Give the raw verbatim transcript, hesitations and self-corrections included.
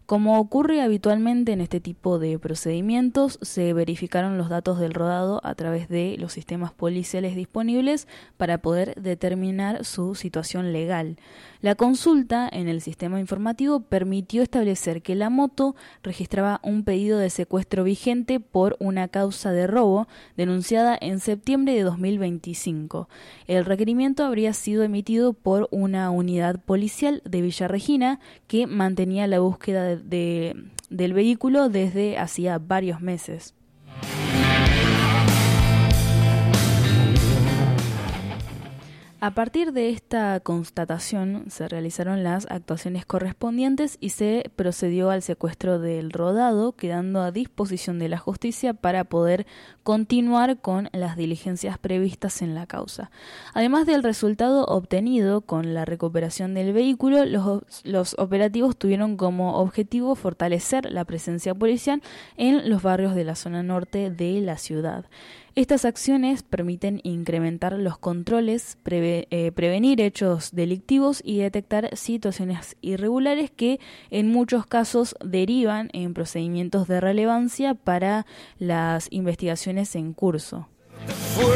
Como ocurre habitualmente en este tipo de procedimientos, se verificaron los datos del rodado a través de los sistemas policiales disponibles para poder determinar su situación legal. La consulta en el sistema informativo permitió establecer que la moto registraba un pedido de secuestro vigente por una causa de robo denunciada en septiembre de dos mil veinticinco. El requerimiento habría sido emitido por una unidad policial de Villa Regina que mantenía la búsqueda de De, del vehículo desde hacía varios meses. A partir de esta constatación se realizaron las actuaciones correspondientes y se procedió al secuestro del rodado, quedando a disposición de la justicia para poder continuar con las diligencias previstas en la causa. Además del resultado obtenido con la recuperación del vehículo, los, los operativos tuvieron como objetivo fortalecer la presencia policial en los barrios de la zona norte de la ciudad. Estas acciones permiten incrementar los controles, preve, eh, prevenir hechos delictivos y detectar situaciones irregulares que en muchos casos derivan en procedimientos de relevancia para las investigaciones en curso.